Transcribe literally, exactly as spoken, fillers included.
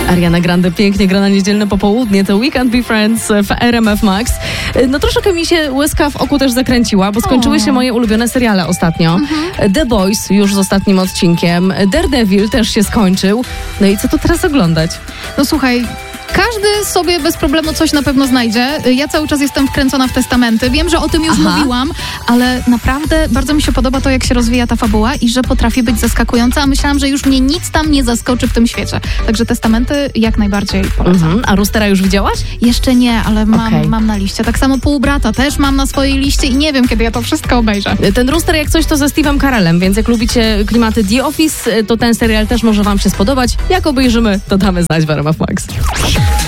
Ariana Grande pięknie gra na niedzielne popołudnie, to We Can't Be Friends w R M F Max. No troszeczkę mi się łezka w oku też zakręciła, bo skończyły O. się moje ulubione seriale ostatnio. Mhm. The Boys już z ostatnim odcinkiem, Daredevil też się skończył. No i co tu teraz oglądać? No słuchaj, każdy sobie bez problemu coś na pewno znajdzie. Ja cały czas jestem wkręcona w Testamenty. Wiem, że o tym już Aha. mówiłam, ale naprawdę bardzo mi się podoba to, jak się rozwija ta fabuła i że potrafi być zaskakująca, a myślałam, że już mnie nic tam nie zaskoczy w tym świecie. Także Testamenty jak najbardziej polecam. Mhm. A Roostera już widziałaś? Jeszcze nie, ale mam, Okej. mam na liście. Tak samo Półbrata też mam na swojej liście i nie wiem, kiedy ja to wszystko obejrzę. Ten Rooster jak coś to ze Steve'em Carellem, więc jak lubicie klimaty The Office, to ten serial też może wam się spodobać. Jak obejrzymy, to damy znać w R M F Max.